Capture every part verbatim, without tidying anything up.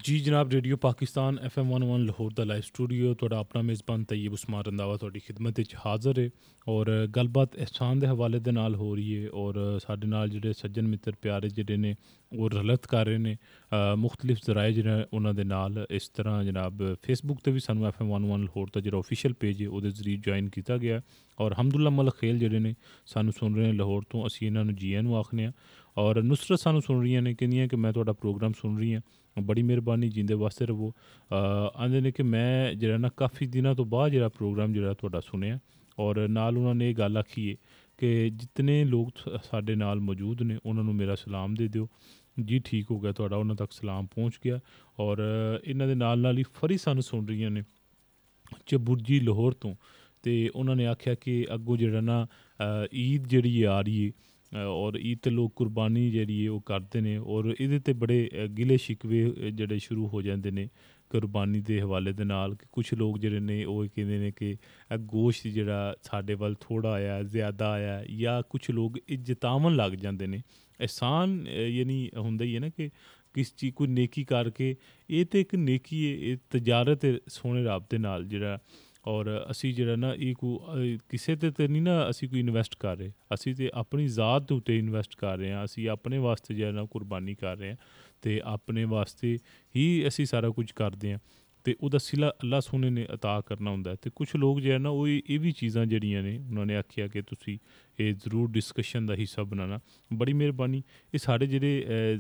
जी जनाब radio Pakistan F M one one Lahore दा live studio तुहाडा अपना मेज़बान तैयब उस्मान रंधावा तुहाडी खिदमत विच हाज़र है और गलबात एहसान दे हवाले दे नाल हो रही है और साडे नाल जेह्ड़े सज्जन मित्र प्यारे जेह्ड़े ने ओह् रलत कर रहे ने मुख्तलिफ जराए जेह्ड़े उन्हां दे नाल इस तरह जनाब फेसबुक ते भी सानू F M one one Lahore दा जेह्ड़ा ऑफिशियल पेज है ओह्दे जरिए ज्वाइन कीता गया और हमदुल्ला मल खेल जेह्ड़े ने सानू सुन रहे ने लाहौर तो असीं इन्हां नू जी आनू आखने आं और नुसरत सानू सुन रही ने कहंदियां कि मैं तुहाडा प्रोग्राम सुन रही हां बड़ी मेहरबानी जींदे वास्ते रवो आंदे ने कि मैं जेह्ड़ा ना काफ़ी दिनां तो बाद जेह्ड़ा प्रोग्राम जेह्ड़ा तुहाडा सुनेआ और नाल उन्होंने ने एह् गल्ल आखी है कि जितने लोग साडे नाल मौजूद ने उन्हां नू मेरा सलाम दे दिओ जी ठीक हो गया तुहाडा उन्हां तक सलाम पहुँच गया और इन्हां दे नाल नाल ही फरी सानू सुन रही ने चबुर्जी लाहौर तो ते उन्होंने आख्या कि अग्गों जेह्ड़ा ना ईद जेह्ड़ी आ रही है और ईद ते लोग कुर्बानी जेह्ड़ी है ओह् करदे ने और एह्दे ते बड़े गिले शिकवे जेह्ड़े शुरू हो जांदे ने कुर्बानी दे हवाले दे नाल कि कुछ लोग जेह्ड़े ने ओह् कहंदे ने कि गोश्त जेह्ड़ा साडे वल थोड़ा आया ज़्यादा आया या कुछ लोग एह् जतावन लग जांदे ने एहसान यानी हुंदा ही है ना कि किस चीज़ कोई नेकी करके एह् ते इक नेकी है एह् तजारत है सोहने रब दे नाल जेह्ड़ा और असी जेह्ड़ा ना एह् को किसे ते ते नहीं ना असी कोई इन्वेस्ट कर रहे असी ते अपनी ज़ात दे उत्ते इन्वेस्ट कर रहे हैं असी अपने वास्ते जेह्ड़ा ना कुर्बानी कर रहे हैं ते अपने वास्ते ही असी सारा कुछ करदे हैं ते ओह्दा सिला अल्लाह सोने ने अता करना होंदा है ते कुछ लोग जेह्ड़ा ना ओह् एह् बी चीज़ां जेह्ड़ियां ने उन्होंने आखेआ कि तुसी एह् जरूर डिस्कशन दा हिस्सा बनाना बड़ी मेहरबानी एह् साढ़े जेह्ड़े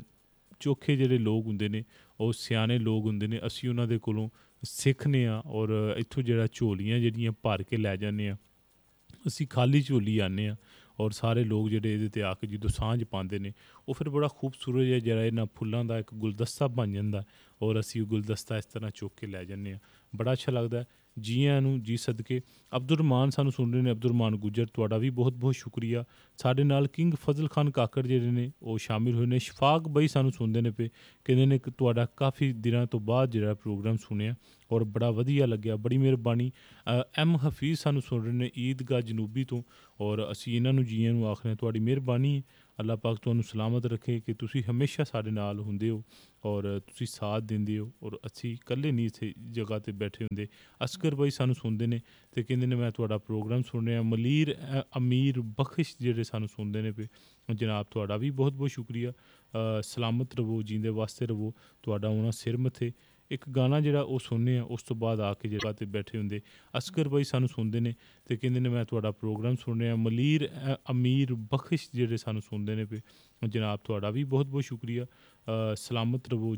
चोखे जेह्ड़े लोग होंदे ने ओह् स्याने लोग होंदे ने असी उन्हां दे कोलों सिक्खने आं और इत्थों जेह्ड़ा झोलियां जेह्ड़ियां भर के लै जन्ने आं असी खाली झोली आन्ने आं और सारे लोग जेह्ड़े एह्दे ते आके जदों सांझ पांदे ने ओह् फिर बड़ा खूबसूरत जेह्ड़ा इन्हां फुल्लां दा इक गुलदस्ता बन जंदा और असी ओह् गुलदस्ता इस तरह चुक के लै जन्ने आं बड़ा अच्छा लगदा है जी आयां नू जी सदके अब्दुल रमान सानू सुन रहे ने अब्दुल रमान गुज्जर तुहाडा भी बहुत बहुत शुक्रिया साडे नाल किंग फजल खान काकड़ जेह्ड़े ने ओह् शामिल होए ने शफाक बई सानू सुनदे ने पे कहंदे ने कि तुहाडा काफ़ी दिनां तो बाद जेह्ड़ा प्रोग्राम सुनेआ और बड़ा वधिया लग्गेआ बड़ी मेहरबानी एम हफीज़ सानू सुन रहे ने ईदगाह जनूबी तो और असी इन्हां नू जी आनू आखने तुहाडी मेहरबानी अल्लाह पाक तुहानू सलामत रखे कि तुसी हमेशा साडे नाल हुंदे हो और तुसी साथ दिंदे हो और असी कल्ले नहीं इत्थे जगह ते बैठे हुंदे असगर भाई सानू सुनदे ने ते कहंदे ने मैं तुहाडा प्रोग्राम सुनेआ मलीर अमीर बख्श जेह्ड़े सानू सुनदे ने पे जनाब तुहाडा भी बहुत बहुत शुक्रिया सलामत रवो जींदे वास्ते रवो तुहाडा होना सिर मत्थे एक गाना जेह्ड़ा ओह् सुनने आं उस तो बाद आके जगह ते बैठे हुंदे असगर भाई सानू सुनदे ने ते कहंदे ने मैं तुहाडा प्रोग्राम सुनेआ मलीर अमीर बख्श जेह्ड़े सानू सुनदे ने पे जनाब तुहाडा भी बहुत बहुत शुक्रिया सलामत रवो